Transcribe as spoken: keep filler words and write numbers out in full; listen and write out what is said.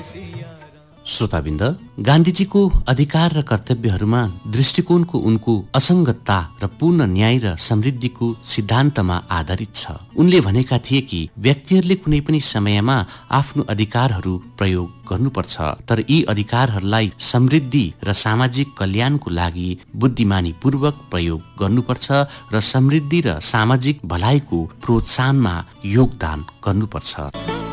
श्रोताबिन्द, गान्धीजीको अधिकार र कर्तव्यहरूमा दृष्टिकोणको उनको असङ्गतता र पूर्ण न्याय र समृद्धिको सिद्धान्तमा आधारित छ। उनले भनेका थिए कि व्यक्तिहरूले कुनै पनि समयमा आफ्नो अधिकारहरू प्रयोग गर्नुपर्छ, तर यी अधिकारहरूलाई समृद्धि र सामाजिक कल्याणको लागि बुद्धिमानी पूर्वक प्रयोग गर्नुपर्छ र समृद्धि र सामाजिक भलाइको प्रोत्साहनमा योगदान गर्नुपर्छ।